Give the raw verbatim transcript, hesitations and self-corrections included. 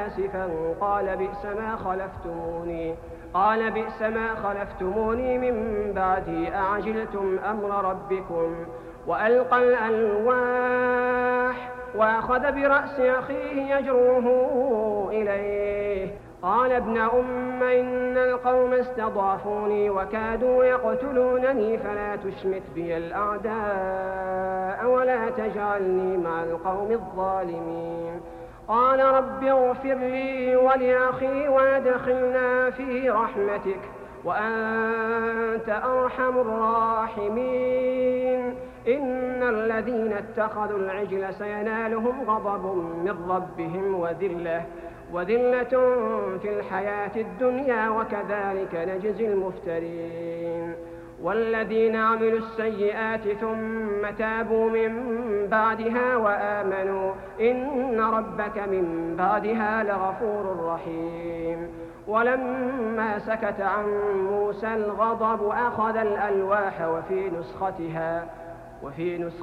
آسفا قال بئس ما خلفتموني قال بئس ما خلفتموني من بعدي أعجلتم أمر ربكم وألقى الألواح وأخذ برأس أخيه يجره إليه قال ابن أم إن القوم استضعفوني وكادوا يقتلونني فلا تشمت بي الأعداء ولا تجعلني مع القوم الظالمين قال رب اغفر لي ولأخي وادخلنا في رحمتك وأنت أرحم الراحمين إن الذين اتخذوا العجل سينالهم غضب من ربهم وذلة وذلة في الحياة الدنيا وكذلك نجزي المفترين والذين عملوا السيئات ثم تابوا من بعدها وآمنوا إن ربك من بعدها لغفور رحيم ولما سكت عن موسى الغضب أخذ الألواح وفي نسختها وفي نسختها